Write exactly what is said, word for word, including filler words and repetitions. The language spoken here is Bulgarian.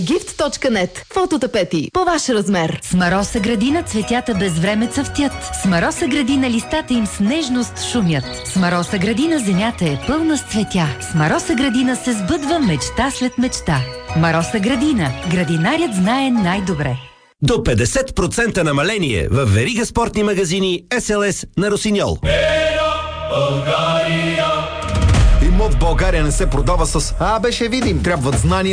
Gift точка нет. Фототапети по ваш размер. С Мароса градина цветята без време цъфтят. С Мароса градина листата им с нежност шумят. С Мароса градина земята е пълна с цветя. С Мароса градина се сбъдва мечта след мечта. Мароса градина. Градинарят знае най-добре. До петдесет процента намаление в верига спортни магазини Ес Ел Ес на Росиньол. Имот в България не се продава с... А, беше видим. Трябват знания,